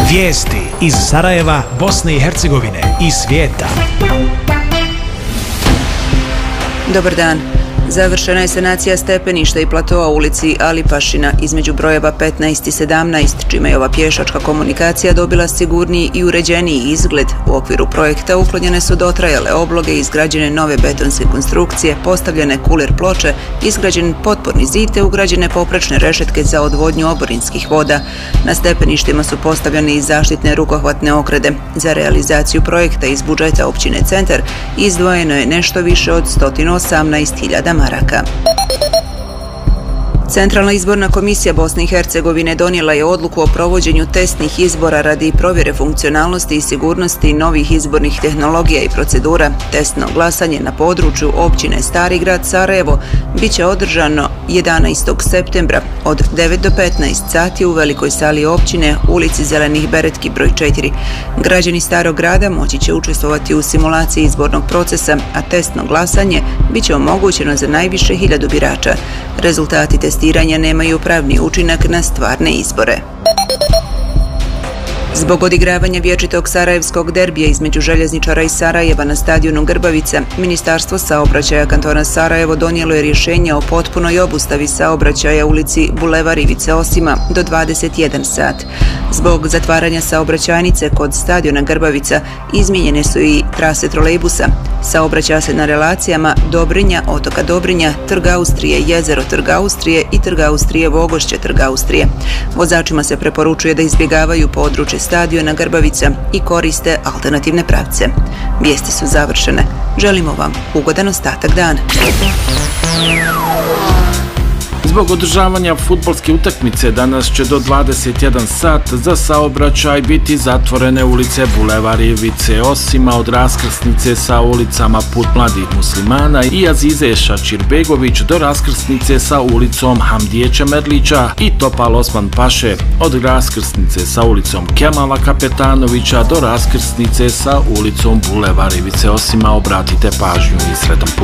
Vijesti iz Sarajeva, Bosne i Hercegovine i svijeta. Dobar dan. Završena je sanacija stepeništa i platoa u ulici Ali Pašina između brojeva 15 i 17, čime je ova pješačka komunikacija dobila sigurniji i uređeniji izgled. U okviru projekta uklonjene su dotrajale obloge, izgrađene nove betonske konstrukcije, postavljene kuler ploče, izgrađen potporni zid te ugrađene poprečne rešetke za odvodnju oborinskih voda. Na stepeništima su postavljene i zaštitne rukohvatne ograde. Za realizaciju projekta iz budžeta općine Centar izdvojeno je nešto više od 118.000 maraka. Centralna izborna komisija Bosne i Hercegovine donijela je odluku o provođenju testnih izbora radi provjere funkcionalnosti i sigurnosti novih izbornih tehnologija i procedura. Testno glasanje na području općine Stari grad Sarajevo biće održano 11. septembra od 9 do 15 sati u velikoj sali općine, ulici Zelenih Beretki broj 4. Građani Starog grada moći će učestvovati u simulaciji izbornog procesa, a testno glasanje biće omogućeno za najviše 1000 birača. Rezultati testiranja nemaju pravni učinak na stvarne izbore. Zbog odigravanja vječitog sarajevskog derbija između željezničara i Sarajeva na stadionu Grbavica, Ministarstvo saobraćaja kantona Sarajevo donijelo je rješenje o potpunoj obustavi saobraćaja ulici Bulevar Ivice Osima do 21 sat. Zbog zatvaranja saobraćajnice kod stadiona Grbavica izmijenjene su i trase trolejbusa. Saobraća se na relacijama Dobrinja, otoka Dobrinja, Trg Austrije, Jezero Trg Austrije i Trg Austrije Vogošće Trg Austrije. Vozačima se preporučuje da izbjegavaju područje stadiona Grbavica i koriste alternativne pravce. Vijesti su završene. Želimo vam ugodan ostatak dana. Zbog održavanja fudbalske utakmice danas će do 21 sat za saobraćaj biti zatvorene ulice Bulevar Ivice Osima od raskrsnice sa ulicama Put mladih muslimana i Azize Šačirbegović do raskrsnice sa ulicom Hamdije Čemerlića i Topal Osman Paše, od raskrsnice sa ulicom Kemala Kapetanovića do raskrsnice sa ulicom Bulevar Ivice Osima. Obratite pažnju i sretan put.